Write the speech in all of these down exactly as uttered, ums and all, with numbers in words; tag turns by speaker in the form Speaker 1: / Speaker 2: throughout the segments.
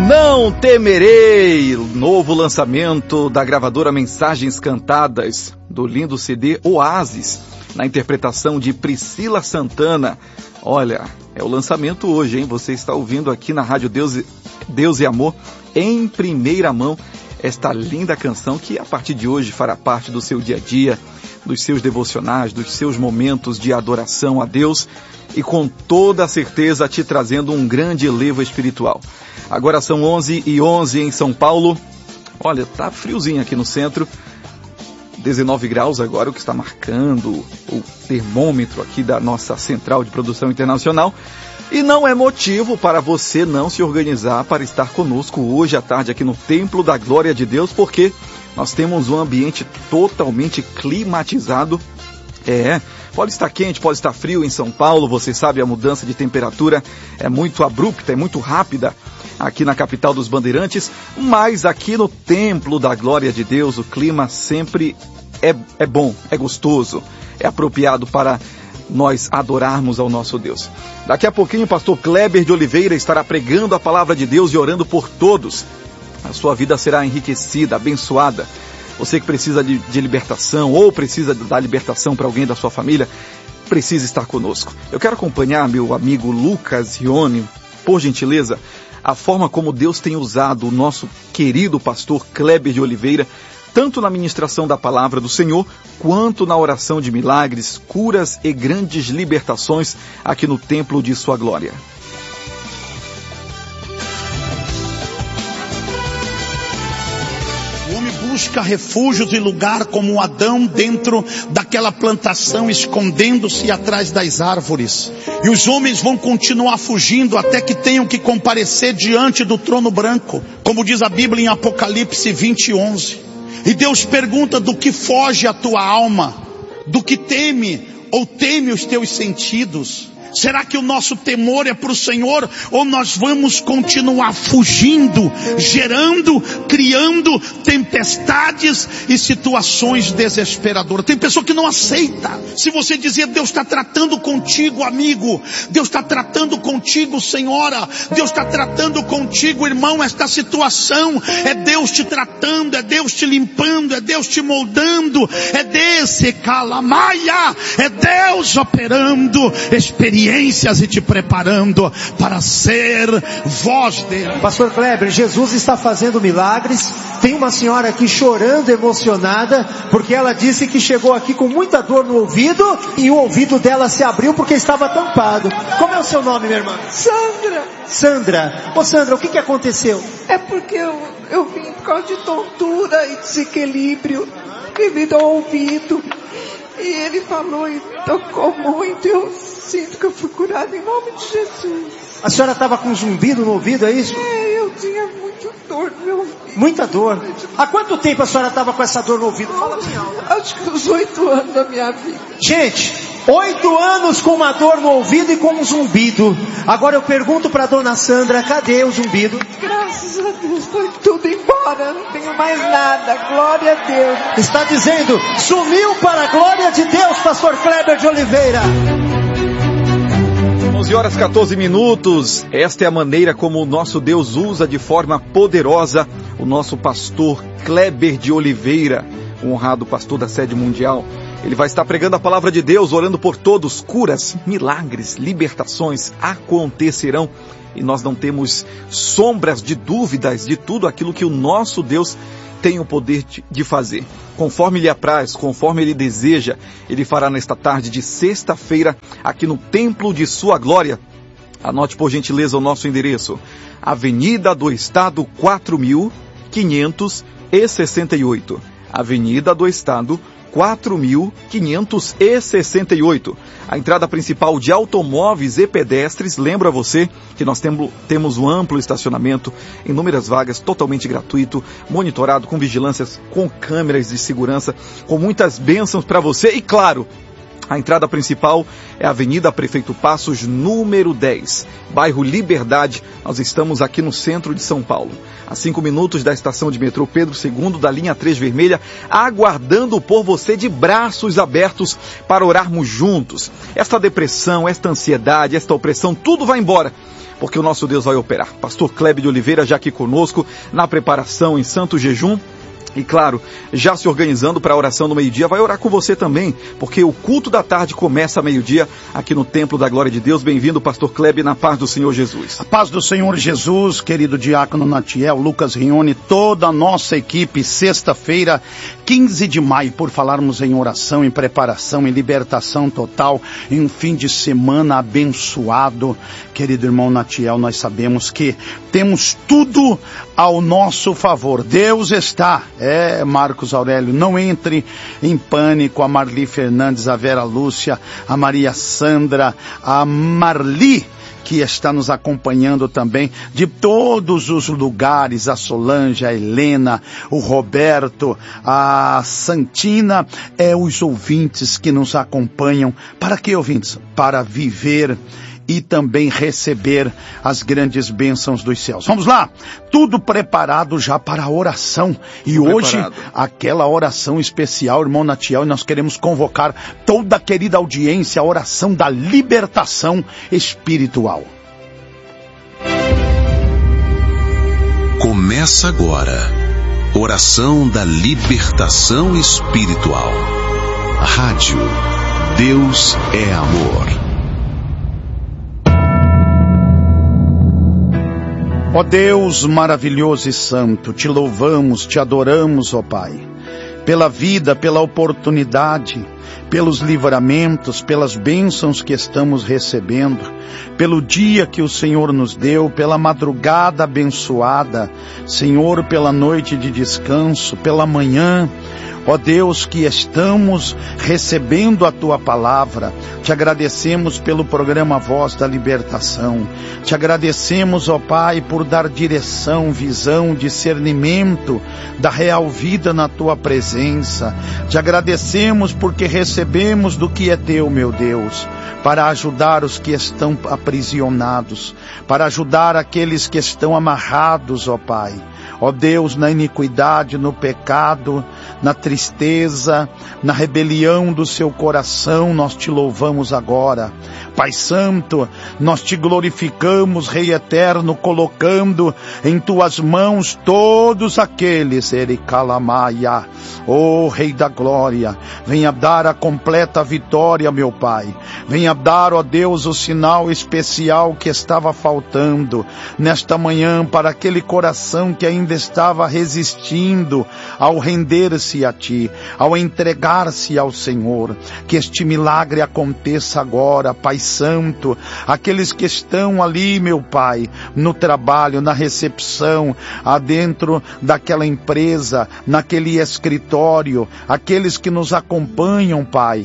Speaker 1: Não temerei, novo lançamento da gravadora Mensagens Cantadas, do lindo C D Oásis, na interpretação de Priscila Santana. Olha, é o lançamento hoje, hein? Você está ouvindo aqui na Rádio Deus e, Deus e Amor, em primeira mão, esta linda canção que a partir de hoje fará parte do seu dia a dia, dos seus devocionais, dos seus momentos de adoração a Deus e com toda a certeza te trazendo um grande elevo espiritual. Agora são onze e onze em São Paulo. Olha, tá friozinho aqui no centro. dezenove graus agora, o que está marcando o termômetro aqui da nossa Central de Produção Internacional. E não é motivo para você não se organizar para estar conosco hoje à tarde aqui no Templo da Glória de Deus, porque nós temos um ambiente totalmente climatizado. É, pode estar quente, pode estar frio em São Paulo, você sabe, a mudança de temperatura é muito abrupta, é muito rápida aqui na capital dos Bandeirantes, mas aqui no Templo da Glória de Deus o clima sempre é, é bom, é gostoso, é apropriado para nós adorarmos ao nosso Deus. Daqui a pouquinho o pastor Kleber de Oliveira estará pregando a palavra de Deus e orando por todos. A sua vida será enriquecida, abençoada. Você que precisa de, de libertação ou precisa dar libertação para alguém da sua família, precisa estar conosco. Eu quero acompanhar meu amigo Lucas Rione, por gentileza, a forma como Deus tem usado o nosso querido pastor Kleber de Oliveira, tanto na ministração da palavra do Senhor, quanto na oração de milagres, curas e grandes libertações aqui no templo de sua glória.
Speaker 2: O homem busca refúgios e lugar como Adão dentro daquela plantação, escondendo-se atrás das árvores. E os homens vão continuar fugindo até que tenham que comparecer diante do trono branco, como diz a Bíblia em Apocalipse vinte, onze. E Deus pergunta: do que foge a tua alma? Do que teme ou teme os teus sentidos? Será que o nosso temor é para o Senhor? Ou nós vamos continuar fugindo, gerando, criando tempestades e situações desesperadoras? Tem pessoa que não aceita. Se você dizer: Deus está tratando contigo, amigo. Deus está tratando contigo, senhora. Deus está tratando contigo, irmão. Esta situação é Deus te tratando, é Deus te limpando, é Deus te moldando, é desse calamaia, é Deus operando experiência e te preparando para ser voz dele.
Speaker 3: Pastor Kleber, Jesus está fazendo milagres. Tem uma senhora aqui chorando, emocionada, porque ela disse que chegou aqui com muita dor no ouvido e o ouvido dela se abriu porque estava tampado. Como é o seu nome, minha irmã?
Speaker 4: Sandra.
Speaker 3: Sandra. Ô Sandra, o que que aconteceu?
Speaker 4: É porque eu, eu vim por causa de tontura e desequilíbrio devido ao ouvido. E ele falou e tocou muito. Eu sinto que eu fui curada em nome de Jesus.
Speaker 3: A senhora estava com zumbido no ouvido, é isso?
Speaker 4: É, eu tinha muita dor no meu ouvido.
Speaker 3: Muita dor? Há quanto tempo a senhora estava com essa dor no ouvido? Fala bem alto.
Speaker 4: Acho que uns oito anos da minha vida.
Speaker 3: Gente, oito anos com uma dor no ouvido e com um zumbido. Agora eu pergunto para dona Sandra, cadê o zumbido?
Speaker 4: Graças a Deus, foi tudo embora, não tenho mais nada, glória a Deus.
Speaker 3: Está dizendo, sumiu para a glória de Deus, pastor Kleber de Oliveira.
Speaker 1: onze horas e quatorze minutos, esta é a maneira como o nosso Deus usa de forma poderosa o nosso pastor Kleber de Oliveira, um honrado pastor da Sede Mundial. Ele vai estar pregando a palavra de Deus, orando por todos, curas, milagres, libertações acontecerão. E nós não temos sombras de dúvidas de tudo aquilo que o nosso Deus tem o poder de fazer. Conforme lhe apraz, conforme ele deseja, ele fará nesta tarde de sexta-feira, aqui no Templo de Sua Glória. Anote por gentileza o nosso endereço. Avenida do Estado quatro mil quinhentos e sessenta e oito. Avenida do Estado quatro mil quinhentos e sessenta e oito. A entrada principal de automóveis e pedestres. Lembra você que nós temos, temos um amplo estacionamento, inúmeras vagas, totalmente gratuito, monitorado com vigilâncias, com câmeras de segurança, com muitas bênçãos para você e, claro, A entrada principal é a Avenida Prefeito Passos, número dez, bairro Liberdade. Nós estamos aqui no centro de São Paulo, a cinco minutos da estação de metrô Pedro segundo, da linha três vermelha, aguardando por você de braços abertos para orarmos juntos. Esta depressão, esta ansiedade, esta opressão, tudo vai embora, porque o nosso Deus vai operar. Pastor Clébio de Oliveira já aqui conosco, na preparação em santo jejum. E claro, já se organizando para a oração do meio-dia, vai orar com você também, porque o culto da tarde começa a meio-dia aqui no Templo da Glória de Deus. Bem-vindo, Pastor Clébio, na paz do Senhor Jesus.
Speaker 2: A paz do Senhor Jesus, querido diácono Natiel, Lucas Rione, toda a nossa equipe, sexta-feira, quinze de maio, por falarmos em oração, em preparação, em libertação total, em um fim de semana abençoado. Querido irmão Natiel, nós sabemos que temos tudo ao nosso favor. Deus está... É, Marcos Aurélio, não entre em pânico. A Marli Fernandes, a Vera Lúcia, a Maria Sandra, a Marli, que está nos acompanhando também, de todos os lugares, a Solange, a Helena, o Roberto, a Santina, é os ouvintes que nos acompanham. Para que ouvintes? Para viver e também receber as grandes bênçãos dos céus. Vamos lá, tudo preparado já para a oração. E tudo hoje, preparado. Aquela oração especial, irmão Natiel, e nós queremos convocar toda a querida audiência, a oração da libertação espiritual.
Speaker 5: Começa agora, oração da libertação espiritual. Rádio Deus é Amor.
Speaker 2: Ó Deus maravilhoso e santo, te louvamos, te adoramos, ó Pai, pela vida, pela oportunidade, pelos livramentos, pelas bênçãos que estamos recebendo, pelo dia que o Senhor nos deu, pela madrugada abençoada, Senhor, pela noite de descanso, pela manhã. Ó Deus, que estamos recebendo a Tua palavra, te agradecemos pelo programa Voz da Libertação, te agradecemos, ó Pai, por dar direção, visão, discernimento da real vida na Tua presença, te agradecemos porque recebemos do que é Teu, meu Deus, para ajudar os que estão aprisionados, para ajudar aqueles que estão amarrados, ó Pai. Ó Deus, na iniquidade, no pecado, na tristeza, na rebelião do seu coração, nós te louvamos agora. Pai Santo, nós te glorificamos, Rei Eterno, colocando em tuas mãos todos aqueles, Ericalamaia, ó Rei da Glória, venha dar a completa vitória, meu Pai. Venha dar, ó Deus, o sinal especial que estava faltando nesta manhã para aquele coração que ainda estava resistindo ao render-se a Ti, ao entregar-se ao Senhor. Que este milagre aconteça agora, Pai Santo. Aqueles que estão ali, meu Pai, no trabalho, na recepção, adentro daquela empresa, naquele escritório, aqueles que nos acompanham, Pai,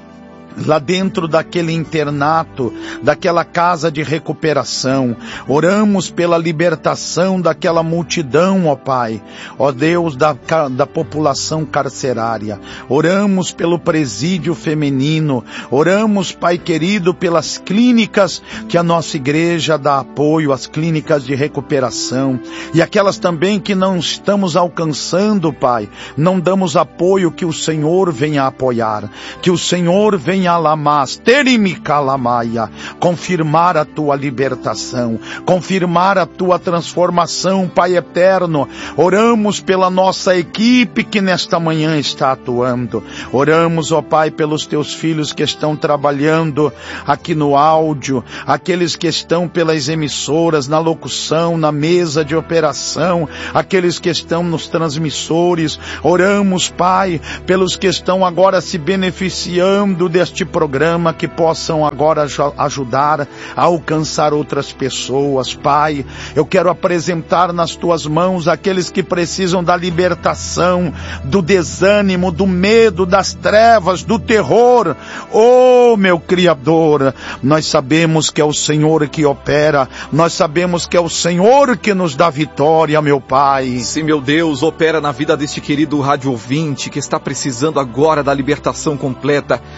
Speaker 2: lá dentro daquele internato, daquela casa de recuperação, oramos pela libertação daquela multidão, ó Pai, ó Deus, da, da população carcerária, oramos pelo presídio feminino, oramos, Pai querido, pelas clínicas que a nossa igreja dá apoio, as clínicas de recuperação, e aquelas também que não estamos alcançando, Pai, não damos apoio, que o Senhor venha apoiar, que o Senhor venha alamas, terimicalamaia, confirmar a tua libertação, confirmar a tua transformação, Pai eterno. Oramos pela nossa equipe que nesta manhã está atuando. Oramos, ó Pai, pelos teus filhos que estão trabalhando aqui no áudio, aqueles que estão pelas emissoras, na locução, na mesa de operação, aqueles que estão nos transmissores. Oramos, Pai, pelos que estão agora se beneficiando deste programa, que possam agora ajudar a alcançar outras pessoas. Pai, eu quero apresentar nas tuas mãos aqueles que precisam da libertação, do desânimo, do medo, das trevas, do terror. Oh, meu Criador, nós sabemos que é o Senhor que opera, nós sabemos que é o Senhor que nos dá vitória, meu Pai.
Speaker 1: Sim, meu Deus, opera na vida deste querido rádio ouvinte que está precisando agora da libertação completa das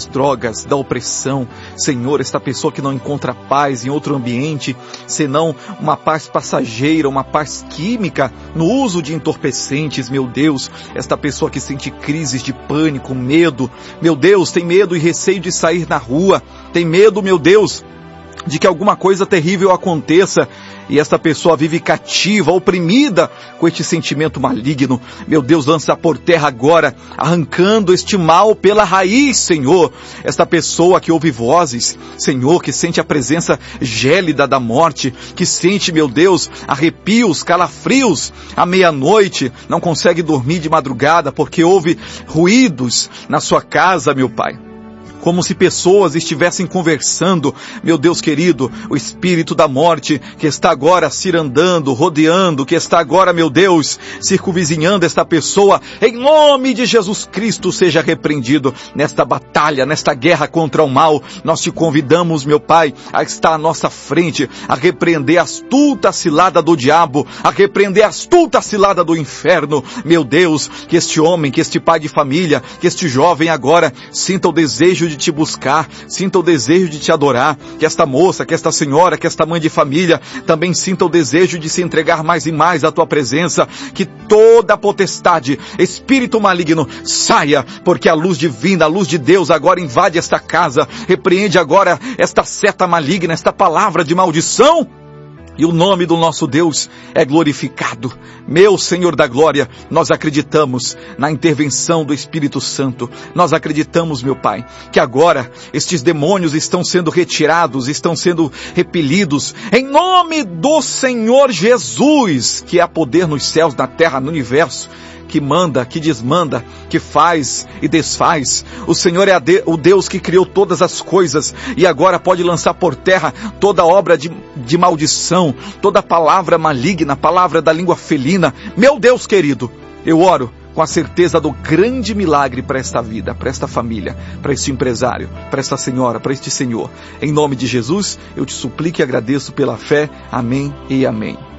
Speaker 1: drogas, da opressão. Senhor, esta pessoa que não encontra paz em outro ambiente, senão uma paz passageira, uma paz química, no uso de entorpecentes, meu Deus, esta pessoa que sente crises de pânico, medo, meu Deus, tem medo e receio de sair na rua, tem medo, meu Deus, de que alguma coisa terrível aconteça, e esta pessoa vive cativa, oprimida com este sentimento maligno. Meu Deus, lança por terra agora, arrancando este mal pela raiz, Senhor. Esta pessoa que ouve vozes, Senhor, que sente a presença gélida da morte, que sente, meu Deus, arrepios, calafrios à meia-noite, não consegue dormir de madrugada porque ouve ruídos na sua casa, meu Pai. Como se pessoas estivessem conversando, meu Deus querido, o espírito da morte que está agora cirandando, rodeando, que está agora, meu Deus, circunvizinhando esta pessoa, em nome de Jesus Cristo seja repreendido nesta batalha, nesta guerra contra o mal. Nós te convidamos, meu Pai, a estar à nossa frente, a repreender a astuta cilada do diabo, a repreender a astuta cilada do inferno. Meu Deus, que este homem, que este pai de família, que este jovem agora sinta o desejo de te buscar, sinta o desejo de te adorar, que esta moça, que esta senhora, que esta mãe de família também sinta o desejo de se entregar mais e mais à tua presença, que toda potestade, espírito maligno, saia, porque a luz divina, a luz de Deus agora invade esta casa, repreende agora esta seta maligna, esta palavra de maldição, e o nome do nosso Deus é glorificado. Meu Senhor da glória, nós acreditamos na intervenção do Espírito Santo. Nós acreditamos, meu Pai, que agora estes demônios estão sendo retirados, estão sendo repelidos, em nome do Senhor Jesus, que há poder nos céus, na terra, no universo, que manda, que desmanda, que faz e desfaz. O Senhor é de, o Deus que criou todas as coisas e agora pode lançar por terra toda obra de, de maldição, toda palavra maligna, palavra da língua felina. Meu Deus querido, eu oro com a certeza do grande milagre para esta vida, para esta família, para este empresário, para esta senhora, para este senhor. Em nome de Jesus, eu te suplico e agradeço pela fé. Amém e amém.